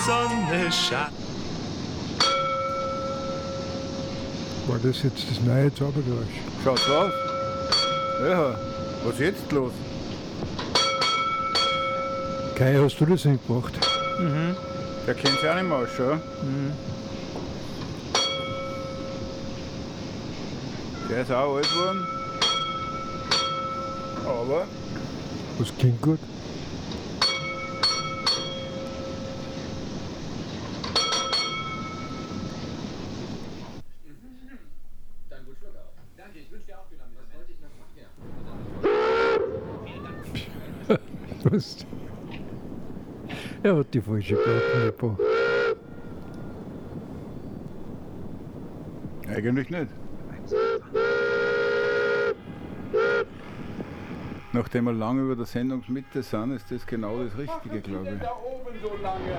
Sonne scheint. War das jetzt das neue Zaubergeräusch? Schaut's aus? Ja, was ist jetzt los? Kai, hast du das mitgebracht? Mhm. Der kennt sich auch nicht mehr aus, schon. Der ist auch alt geworden. Aber Das klingt gut. Was? Er hat die falsche Platte mitgebracht. eigentlich nicht. Nachdem wir lange über der Sendungsmitte sind, ist das genau das Richtige, glaube ich. Da oben so lange.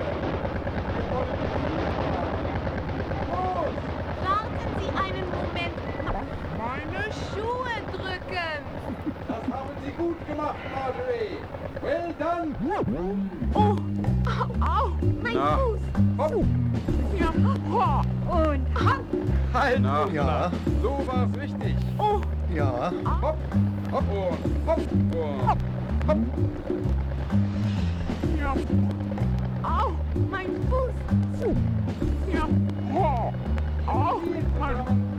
Warten Sie einen Moment. Meine Schuhe drücken. Das haben Sie gut gemacht, Marjorie. Well done. Oh, au, mein Na. Fuß. Hopp. Ja. Und hopp. Halt. Na, Ja. So war's richtig. Oh, Ja. Hopp. Hopp und hopp und hopp. ja. Au, mein Fuß. Ja. Au, mein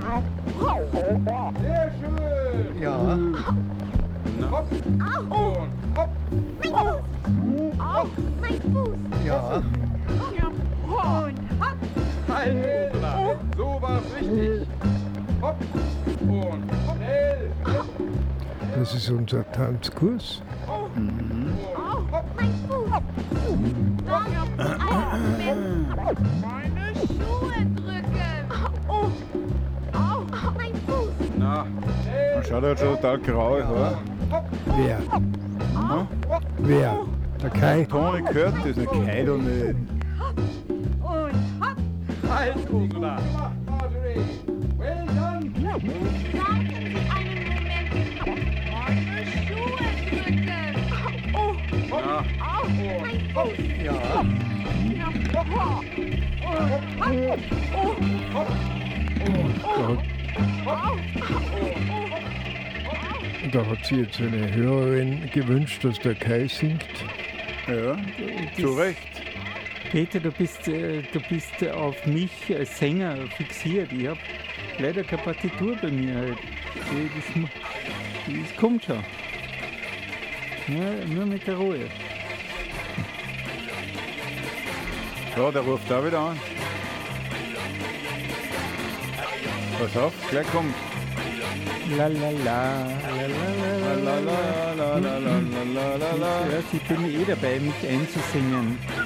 Sehr schön. Ja. Hopp Au, und hopp. mein Fuß. Au, mein Fuß. Ja. Ja. Und hopp. Halt. So war's richtig. Hopp und hopp. Schnell. Das ist unser Tanzkurs. Au, mein Fuß. Warten Sie einen Moment. Meine Schuhe drücken. Oh, au, mein Fuß. na. Man schaut halt schon total grau aus, oder? Wer? Wer? Der Kai? Toni gehört das nicht, Kai doch nicht. Und hopp. Halt, Ursula. Gut gemacht, Marjorie. Well done. Warten Sie einen Moment. Meine Schuhe drücken. Oh, Na, au, mein Fuß. Ja. Ja. Und hopp. Da hat sie jetzt eine Hörerin gewünscht, dass der Kai singt. ja, zu Recht. Peter, du bist auf mich als Sänger fixiert. Ich habe leider keine Partitur bei mir. Halt. Das kommt schon. Ja, nur mit der Ruhe. Ja, der ruft da wieder an. Pass auf, gleich kommt. La la la, la la la la la la la la la la la. Ja, ich bin eh dabei, mich einzusingen.